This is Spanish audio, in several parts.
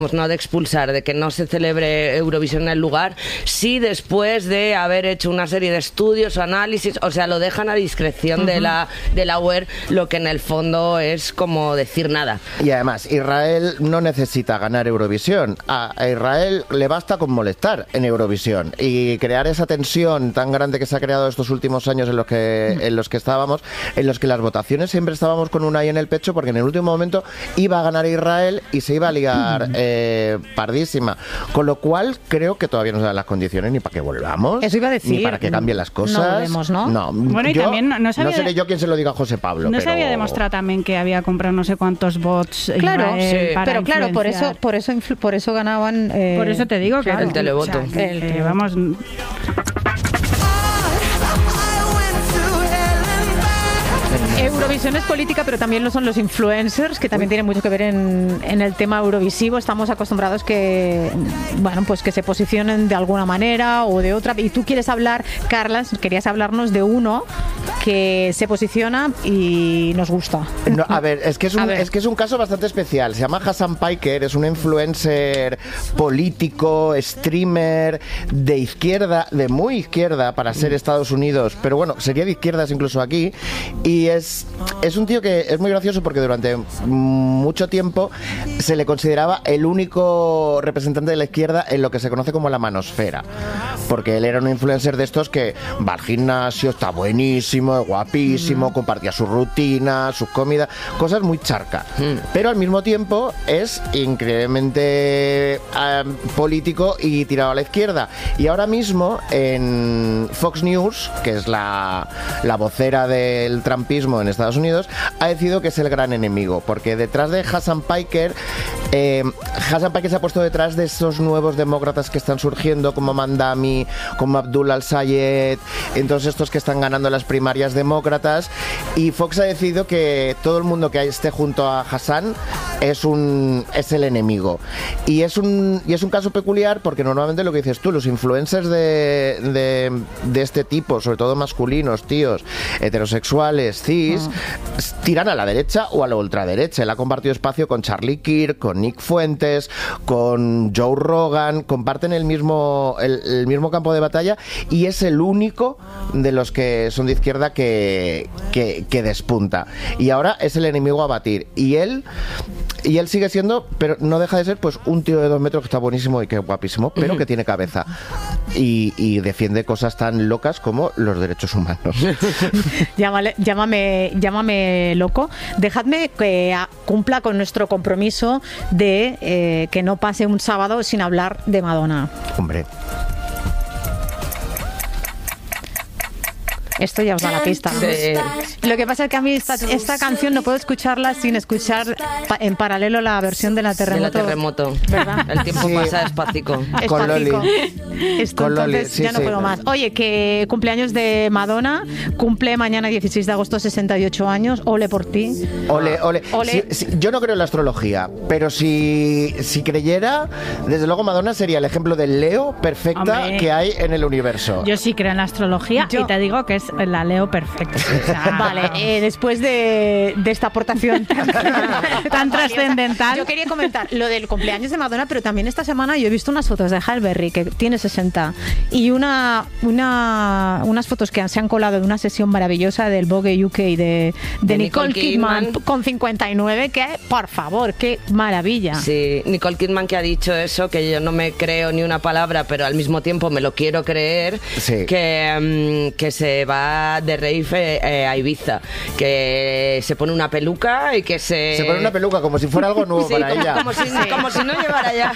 no de expulsar, de que no se celebre Eurovisión en el lugar, sí después de haber hecho una serie de estudios o análisis, o sea, lo dejan a discreción de la UER, lo que en el fondo es como decir nada. Y además, Israel no necesita ganar Eurovisión. A Israel le basta con molestar en Eurovisión y crear esa tensión tan grande que se ha creado estos últimos años en los que estábamos, en los que las votaciones siempre estábamos con una I en el pecho, porque en el último momento iba a ganar Israel y se iba a liar pardísima. Con lo cual, creo que todavía no se dan las condiciones ni para que volvamos. Eso iba a decir. Ni para que cambien las cosas. No vemos, ¿no? No. Bueno, y también no seré yo quien se lo diga a José Pablo. No pero... se había demostrado también que había comprado no sé cuántos bots. Claro, para pero claro, por eso ganaban. Por eso te digo que el televoto. O sea, que vamos. Eurovisión es política, pero también lo son los influencers, que también tienen mucho que ver en el tema eurovisivo. Estamos acostumbrados que, bueno, pues que se posicionen de alguna manera o de otra. Y tú quieres hablar, Carla, querías hablarnos de uno que se posiciona y nos gusta. No, a ver, es que es un caso bastante especial. Se llama Hassan Piker, es un influencer político, streamer de izquierda, de muy izquierda para ser Estados Unidos, pero bueno, sería de izquierdas incluso aquí. Y es un tío que es muy gracioso porque durante mucho tiempo se le consideraba el único representante de la izquierda en lo que se conoce como la manosfera, porque él era un influencer de estos que va al gimnasio, está buenísimo, es guapísimo, compartía su rutina, sus comidas, cosas muy charca, pero al mismo tiempo es increíblemente político y tirado a la izquierda. Y ahora mismo en Fox News, que es la vocera del trumpismo en Estados Unidos, ha decidido que es el gran enemigo, porque detrás de Hassan Piker se ha puesto detrás de esos nuevos demócratas que están surgiendo, como Mandami, como Abdul Al-Sayed, entonces estos que están ganando las primarias demócratas, y Fox ha decidido que todo el mundo que esté junto a Hassan es el enemigo. Y es un caso peculiar porque normalmente lo que dices tú, los influencers de este tipo, sobre todo masculinos, tíos, heterosexuales, cis, tiran a la derecha o a la ultraderecha. Él ha compartido espacio con Charlie Kirk, con Nick Fuentes, con Joe Rogan, comparten el mismo campo de batalla, y es el único de los que son de izquierda que despunta. Y ahora es el enemigo a batir. Y él sigue siendo, pero no deja de ser, pues un tío de 2 metros que está buenísimo y que es guapísimo, pero que tiene cabeza. Y defiende cosas tan locas como los derechos humanos. Llámame loco. Dejadme que cumpla con nuestro compromiso de que no pase un sábado sin hablar de Madonna. Hombre. Esto ya os da la pista. Sí. Lo que pasa es que a mí esta canción no puedo escucharla sin escuchar en paralelo la versión de la Terremoto. ¿Verdad? El tiempo pasa despacito. Con Loli. Entonces ya no puedo más. Oye, que cumpleaños de Madonna, cumple mañana 16 de agosto 68 años. Ole por ti. Ole. Yo no creo en la astrología, pero si creyera, desde luego Madonna sería el ejemplo del Leo perfecta que hay en el universo. Yo sí creo en la astrología y te digo que es la Leo perfecta. O sea, vale, después de esta aportación tan trascendental. Yo quería comentar lo del cumpleaños de Madonna, pero también esta semana yo he visto unas fotos de Halle Berry, que tiene 60, y unas fotos que se han colado de una sesión maravillosa del Vogue UK de Nicole Kidman con 59, que por favor, qué maravilla. Sí, Nicole Kidman, que ha dicho eso, que yo no me creo ni una palabra, pero al mismo tiempo me lo quiero creer, sí. que se va de rave a Ibiza, que se pone una peluca y que se pone una peluca como si fuera algo nuevo para ella. Como si no llevara ya.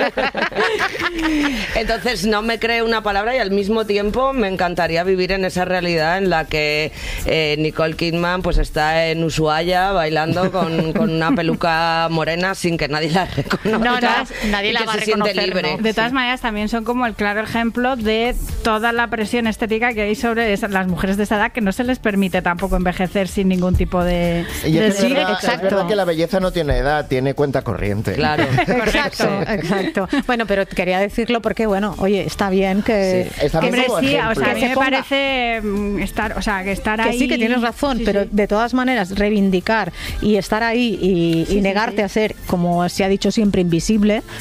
Entonces no me creo una palabra, y al mismo tiempo me encantaría vivir en esa realidad en la que Nicole Kidman pues está en Ushuaia bailando con una peluca morena sin que nadie la reconozca. Nadie la va a reconocer, libre. De todas maneras, también son como el claro ejemplo de toda la presión estética que hay sobre las mujeres de esa edad que no se les permite tampoco envejecer sin ningún tipo de... Y es verdad que la belleza no tiene edad, tiene cuenta corriente. Claro. Exacto. Bueno, pero quería decirlo porque, bueno, oye, está bien que... Sí, a mí me parece estar ahí... Que sí, que tienes razón, pero de todas maneras reivindicar y estar ahí y negarte a ser, como se ha dicho siempre, invisible,